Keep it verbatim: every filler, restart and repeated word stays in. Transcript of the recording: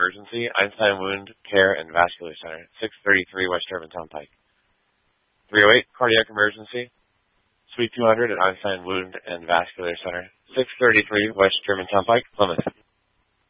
emergency, Einstein Wound Care and Vascular Center, six thirty-three West Germantown Pike. three oh eight, cardiac emergency, Suite two hundred at Einstein Wound and Vascular Center, six thirty-three West Germantown Pike, Plymouth.